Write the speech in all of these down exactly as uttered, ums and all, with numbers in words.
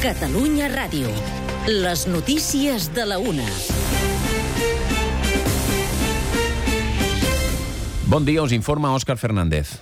Catalunya Ràdio. Les notícies de la una. Bon dia, us informa Òscar Fernández.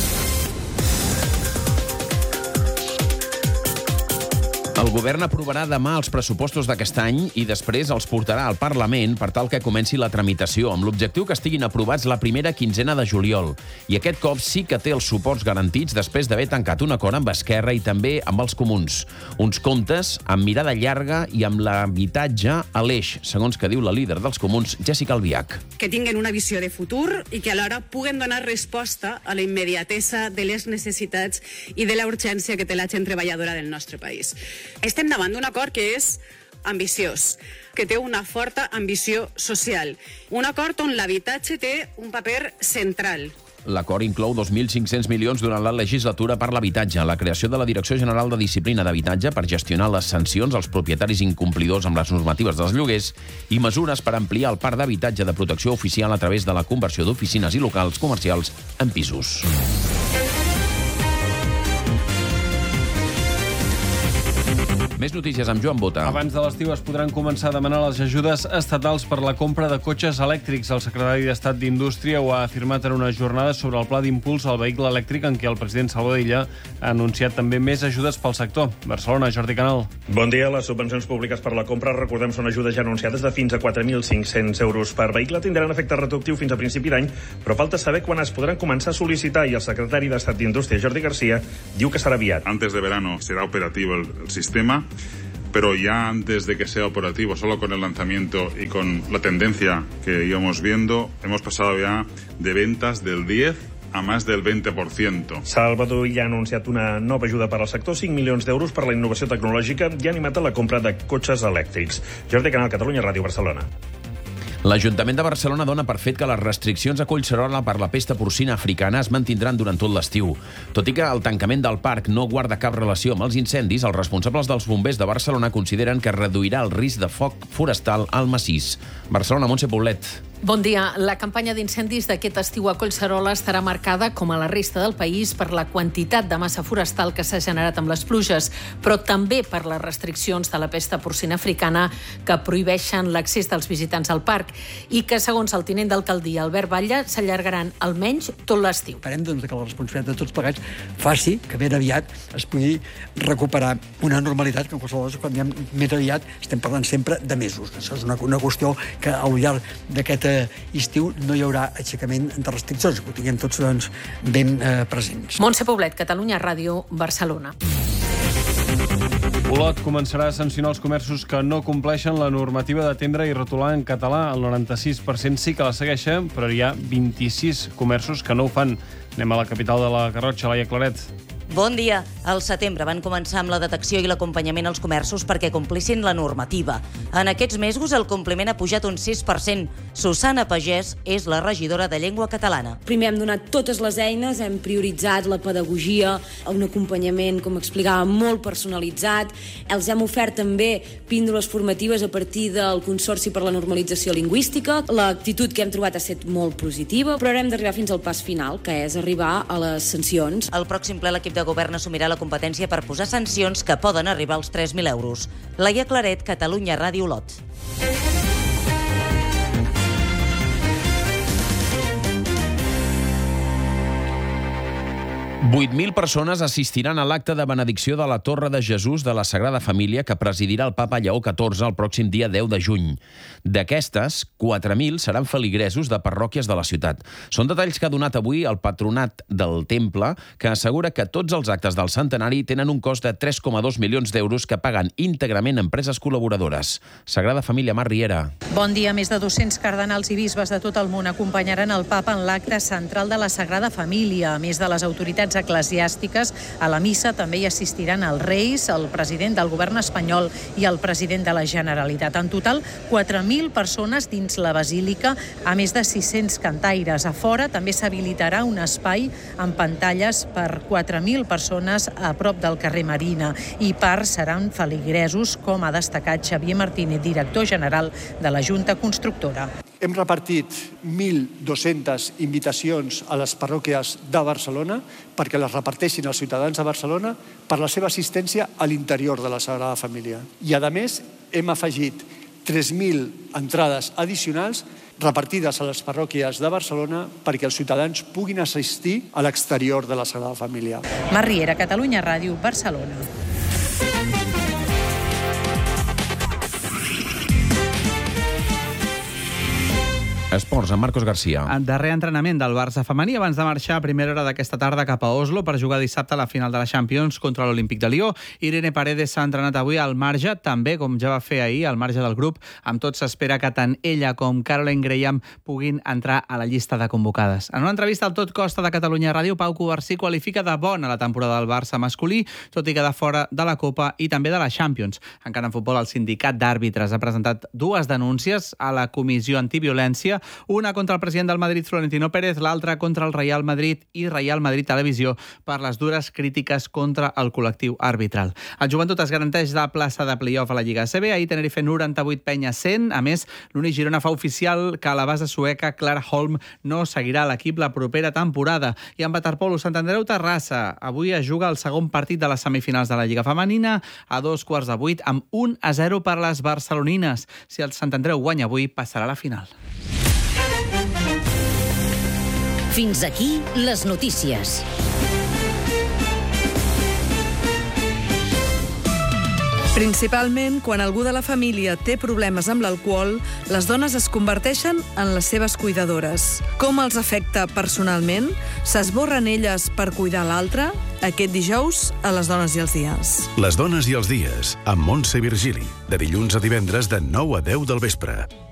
El govern aprovarà demà els pressupostos d'aquest any i després els portarà al Parlament per tal que comenci la tramitació, amb l'objectiu que estiguin aprovats la primera quinzena de juliol. I aquest cop sí que té els suports garantits després d'haver tancat un acord amb Esquerra i també amb els comuns. Uns comptes amb mirada llarga i amb l'habitatge a l'eix, segons que diu la líder dels comuns, Jéssica Albiach. Que tinguen una visió de futur i que alhora puguen donar resposta a la immediatesa de les necessitats i de la urgència que té la gent treballadora del nostre país. Estem davant d'un acord que és ambiciós, que té una forta ambició social. Un acord on l'habitatge té un paper central. L'acord inclou dos mil cinc-cents milions durant la legislatura per l'habitatge, la creació de la Direcció General de Disciplina d'Habitatge per gestionar les sancions als propietaris incomplidors amb les normatives dels lloguers i mesures per ampliar el parc d'habitatge de protecció oficial a través de la conversió d'oficines i locals comercials en pisos. Més notícies amb Joan Bota. Abans de l'estiu es podran començar a demanar les ajudes estatals per la compra de cotxes elèctrics. El secretari d'Estat d'Indústria ho ha afirmat en una jornada sobre el pla d'impuls al vehicle elèctric en què el president Salvador Illa ha anunciat també més ajudes pel sector. Barcelona, Jordi Canal. Bon dia. Les subvencions públiques per la compra, recordem, són ajudes ja anunciades de fins a quatre mil cinc-cents euros per vehicle. Tindran efecte retroactiu fins a principi d'any, però falta saber quan es podran començar a sol·licitar i el secretari d'Estat d'Indústria, Jordi García, diu que serà aviat. Antes de verano será operativo el, el sistema. Pero ya antes de que sea operativo, solo con el lanzamiento y con la tendencia que íbamos viendo, hemos pasado ya de ventas del diez a más del veinte por ciento. Salvador ja ha anunciat una nova ajuda per al sector, cinc milions d'euros per la innovació tecnològica i ha animat a la compra de cotxes elèctrics. Jordi Canal, Catalunya Ràdio, Barcelona. L'Ajuntament de Barcelona dona per fet que les restriccions a Collserola per la pesta porcina africana es mantindran durant tot l'estiu. Tot i que el tancament del parc no guarda cap relació amb els incendis, els responsables dels bombers de Barcelona consideren que reduirà el risc de foc forestal al massís. Barcelona, Montse Poblet. Bon dia. La campanya d'incendis d'aquest estiu a Collserola estarà marcada, com a la resta del país, per la quantitat de massa forestal que s'ha generat amb les pluges, però també per les restriccions de la pesta porcina africana que prohibeixen l'accés dels visitants al parc i que, segons el tinent d'alcaldia, Albert Batlle, s'allargaran almenys tot l'estiu. Esperem doncs, que la responsabilitat de tots plegats faci que ben aviat es pugui recuperar una normalitat que en qualsevol cas, quan diem més aviat, estem parlant sempre de mesos. Això és una, una qüestió que al llarg d'aquest estiu no hi haurà aixecament de restriccions, que ho tinguem tots doncs, ben eh, presents. Montse Poblet, Catalunya Ràdio, Barcelona. Olot començarà a sancionar els comerços que no compleixen la normativa d'atendre i retolar en català. El noranta-sis per cent sí que la segueixen, però hi ha vint-i-sis comerços que no ho fan. Anem a la capital de la Garrotxa, Laia Claret. Bon dia. Al setembre van començar amb la detecció i l'acompanyament als comerços perquè complissin la normativa. En aquests mesos el compliment ha pujat un sis per cent. Susana Pagès és la regidora de Llengua Catalana. Primer hem donat totes les eines, hem prioritzat la pedagogia, un acompanyament, com explicava, molt personalitzat. Els hem ofert també píndoles formatives a partir del Consorci per la Normalització Lingüística. L'actitud que hem trobat ha estat molt positiva, però ara hem d'arribar fins al pas final, que és arribar a les sancions. El pròxim ple l'equip de govern assumirà la competència per posar sancions que poden arribar als tres mil euros. Laia Claret, Catalunya Ràdio, Olot. vuit mil persones assistiran a l'acte de benedicció de la Torre de Jesús de la Sagrada Família que presidirà el papa Lleó catorze el pròxim dia deu de juny. D'aquestes, quatre mil seran feligresos de parròquies de la ciutat. Són detalls que ha donat avui el patronat del temple, que assegura que tots els actes del centenari tenen un cost de tres coma dos milions d'euros que paguen íntegrament empreses col·laboradores. Sagrada Família, Mar Riera. Bon dia. Més de dos-cents cardenals i bisbes de tot el món acompanyaran el papa en l'acte central de la Sagrada Família. A més de les autoritats eclesiàstiques, a la missa també hi assistiran els reis, el president del govern espanyol i el president de la Generalitat. En total, quatre mil persones dins la basílica, a més de sis-cents cantaires. A fora també s'habilitarà un espai amb pantalles per quatre mil persones a prop del carrer Marina i parts seran feligresos, com ha destacat Xavier Martínez, director general de la Junta Constructora. Hem repartit mil dues-centes invitacions a les parròquies de Barcelona perquè les reparteixin els ciutadans de Barcelona per la seva assistència a l'interior de la Sagrada Família. I, a més, hem afegit tres mil entrades addicionals repartides a les parròquies de Barcelona perquè els ciutadans puguin assistir a l'exterior de la Sagrada Família. Mar Riera, Catalunya Ràdio, Barcelona. Esports, amb Marcos García. El darrer entrenament del Barça femení abans de marxar a primera hora d'aquesta tarda cap a Oslo per jugar dissabte a la final de la Champions contra l'Olímpic de Lió. Irene Paredes s'ha entrenat avui al marge, també, com ja va fer ahir, al marge del grup. Amb tot s'espera que tant ella com Caroline Graham puguin entrar a la llista de convocades. En una entrevista al Tot Costa de Catalunya Ràdio, Pau Covarsí qualifica de bona la temporada del Barça masculí, tot i quedar fora de la Copa i també de la Champions. Encara en futbol, el sindicat d'àrbitres ha presentat dues denúncies a la Comissió Antiviolència, una contra el president del Madrid, Florentino Pérez, l'altra contra el Real Madrid i Real Madrid Televisió per les dures crítiques contra el col·lectiu arbitral. El Joventut es garanteix la plaça de play-off a la Lliga A C B. Ahir Tenerife noranta-vuit, Penya cent. A més, l'Uni Girona fa oficial que la base sueca Clara Holm no seguirà a l'equip la propera temporada. I en waterpolo, Sant Andreu Terrassa. Avui es juga el segon partit de les semifinals de la Lliga Femenina a dos quarts de vuit amb un a zero per les barcelonines. Si el Sant Andreu guanya avui, passarà a la final. Fins aquí les notícies. Principalment, quan algú de la família té problemes amb l'alcohol, les dones es converteixen en les seves cuidadores. Com els afecta personalment? S'esborren elles per cuidar l'altre? Aquest dijous, a Les dones i els dies. Les dones i els dies, amb Montse Virgili, de dilluns a divendres de nou a deu del vespre.